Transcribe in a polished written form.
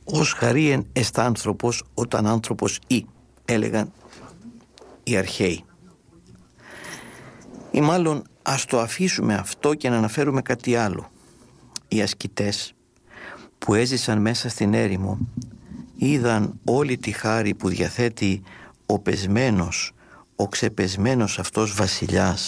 ως χαρίεν εστ άνθρωπος όταν άνθρωπος ή, έλεγαν οι αρχαίοι. Ή μάλλον ας το αφήσουμε αυτό και να αναφέρουμε κάτι άλλο. Οι ασκητές που έζησαν μέσα στην έρημο είδαν όλη τη χάρη που διαθέτει ο πεσμένος, ο ξεπεσμένος αυτός βασιλιάς